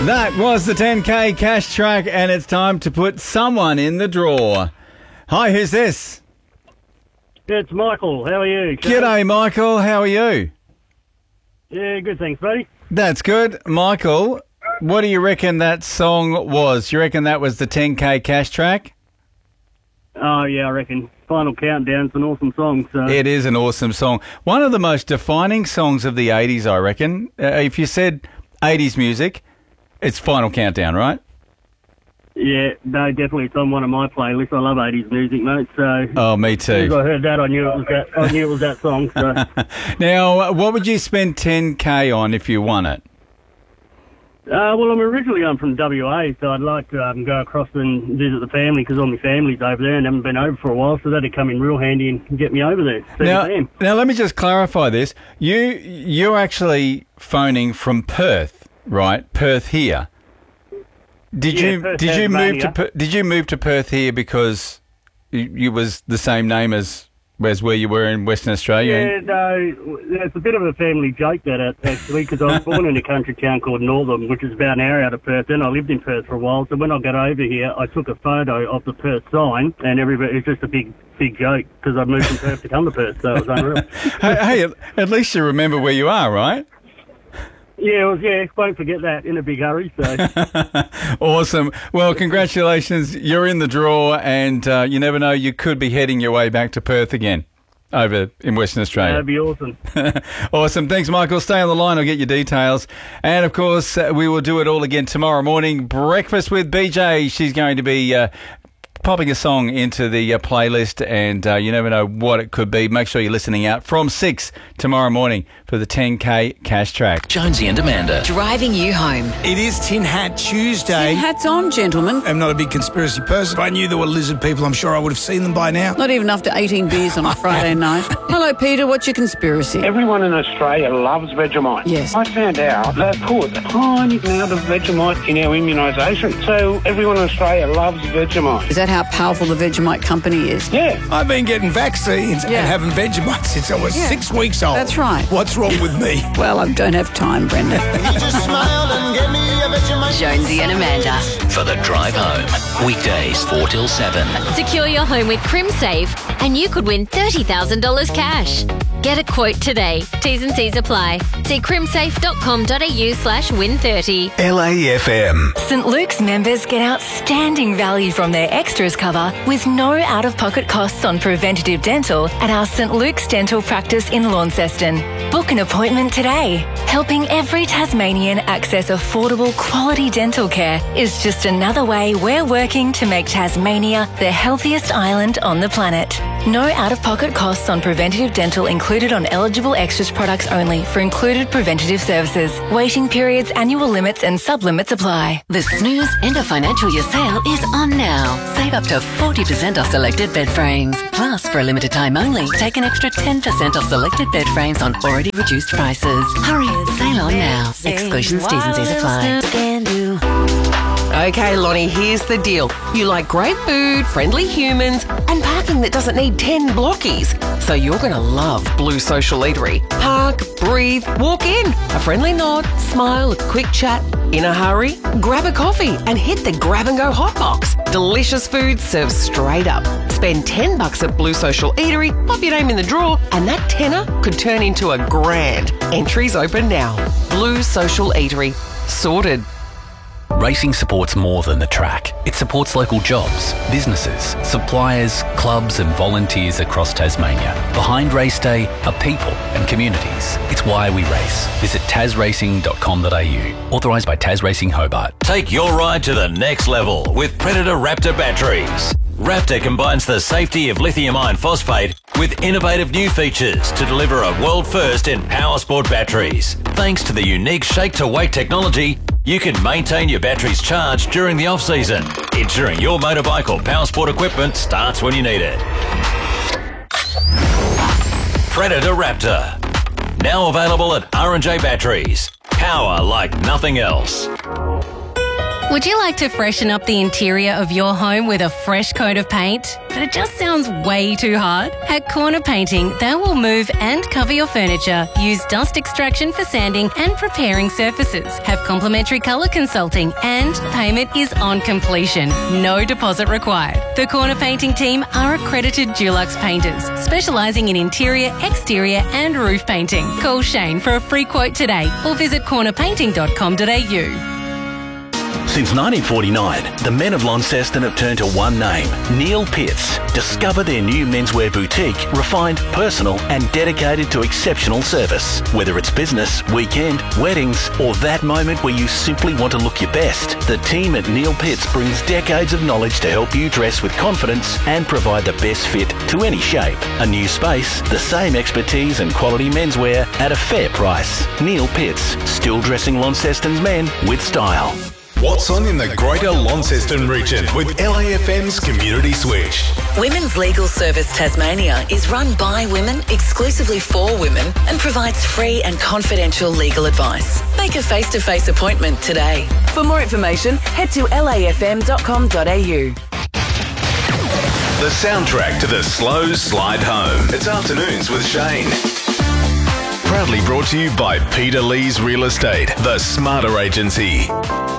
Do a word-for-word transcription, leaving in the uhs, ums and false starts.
That was the ten K cash track, and it's time to put someone in the draw. Hi, who's this? It's Michael. How are you? G'day, Michael. How are you? Yeah, good, thanks, buddy. That's good. Michael, what do you reckon that song was? You reckon that was the ten K cash track? Oh, yeah, I reckon. Final Countdown's an awesome song. So. It is an awesome song. One of the most defining songs of the eighties, I reckon. Uh, if you said eighties music, it's Final Countdown, right? Yeah, no, definitely. It's on one of my playlists. I love eighties music, mate. So. Oh, me too. As I heard that, I knew it was that. I knew it was that song. So. Now, what would you spend ten K on if you won it? Uh, well, I'm originally I'm from W A, so I'd like to um, go across and visit the family because all my family's over there and haven't been over for a while, so that'd come in real handy and get me over there. Now, now, let me just clarify this. You you're actually phoning from Perth, right? Perth here. Did yeah, you Perth, did you move to Tasmania. did you move to Perth here because you, you was the same name as as where you were in Western Australia? Yeah, no, it's a bit of a family joke that actually, because I was born in a country town called Northam, which is about an hour out of Perth. Then I lived in Perth for a while, so when I got over here, I took a photo of the Perth sign, and everybody, it's just a big, big joke because I moved from Perth to come to Perth, so it was unreal. hey, hey, at least you remember where you are, right? Yeah, it was, yeah, won't forget that in a big hurry. So awesome. Well, congratulations. You're in the draw, and uh, you never know, you could be heading your way back to Perth again over in Western Australia. That'd be awesome. Awesome. Thanks, Michael. Stay on the line. I'll get your details. And, of course, uh, we will do it all again tomorrow morning. Breakfast with B J. She's going to be Uh, popping a song into the uh, playlist, and uh, you never know what it could be. Make sure you're listening out from six tomorrow morning for the ten K cash track. Jonesy and Amanda. Driving you home. It is Tin Hat Tuesday. Tin hats on, gentlemen. I'm not a big conspiracy person. If I knew there were lizard people, I'm sure I would have seen them by now. Not even after eighteen beers on a Friday night. Hello, Peter. What's your conspiracy? Everyone in Australia loves Vegemite. Yes. I found out they put a tiny amount of Vegemite in our immunisation. So everyone in Australia loves Vegemite. Is that how powerful the Vegemite company is? Yeah. I've been getting vaccines Yeah. and having Vegemite since I was Yeah. six weeks old. That's right. What's wrong with me? Well, I don't have time, Brenda. Jonesy and Amanda. For the drive home. Weekdays four till seven. Secure your home with CrimSafe and you could win thirty thousand dollars cash. Get a quote today. T's and C's apply. See crimsafe.com.au slash win 30. L A F M. St Luke's members get outstanding value from their extras cover with no out-of-pocket costs on preventative dental at our St Luke's Dental Practice in Launceston. Book an appointment today. Helping every Tasmanian access affordable quality dental care is just another way we're working to make Tasmania the healthiest island on the planet. No out-of-pocket costs on preventative dental included on eligible extras products only for included preventative services. Waiting periods, annual limits and sub-limits apply. The Snooze End of Financial Year sale is on now. Save up to forty percent off selected bed frames. Plus, for a limited time only, take an extra ten percent off selected bed frames on already reduced prices. Hurry, sale on now. Exclusions, T's and C's apply. Okay, Lonnie, here's the deal. You like great food, friendly humans, and parking that doesn't need ten blockies. So you're going to love Blue Social Eatery. Park, breathe, walk in. A friendly nod, smile, a quick chat. In a hurry, grab a coffee and hit the grab and go hot box. Delicious food served straight up. Spend ten bucks at Blue Social Eatery, pop your name in the draw, and that tenner could turn into a grand. Entries open now. Blue Social Eatery. Sorted. Racing supports more than the track. It supports local jobs, businesses, suppliers, clubs and volunteers across Tasmania. Behind race day are people and communities. It's why we race. Visit tas racing dot com dot a u. Authorised by Tas Racing Hobart. Take your ride to the next level with Predator Raptor batteries. Raptor combines the safety of lithium iron phosphate with innovative new features to deliver a world first in power sport batteries. Thanks to the unique shake-to-weight technology, you can maintain your batteries charged during the off-season, ensuring your motorbike or power sport equipment starts when you need it. Predator Raptor. Now available at R and J Batteries. Power like nothing else. Would you like to freshen up the interior of your home with a fresh coat of paint? But it just sounds way too hard? At Corner Painting, they will move and cover your furniture, use dust extraction for sanding and preparing surfaces, have complimentary colour consulting, and payment is on completion. No deposit required. The Corner Painting team are accredited Dulux painters, specialising in interior, exterior and roof painting. Call Shane for a free quote today or visit corner painting dot com dot a u. Since nineteen forty-nine, the men of Launceston have turned to one name, Neil Pitts. Discover their new menswear boutique, refined, personal and dedicated to exceptional service. Whether it's business, weekend, weddings or that moment where you simply want to look your best, the team at Neil Pitts brings decades of knowledge to help you dress with confidence and provide the best fit to any shape. A new space, the same expertise and quality menswear at a fair price. Neil Pitts, still dressing Launceston's men with style. What's on in the Greater Launceston region with L A F M's Community Switch? Women's Legal Service Tasmania is run by women, exclusively for women, and provides free and confidential legal advice. Make a face-to-face appointment today. For more information, head to L A F M dot com dot a u. The soundtrack to the slow slide home. It's Afternoons with Shane. Proudly brought to you by Peter Lee's Real Estate, the Smarter Agency.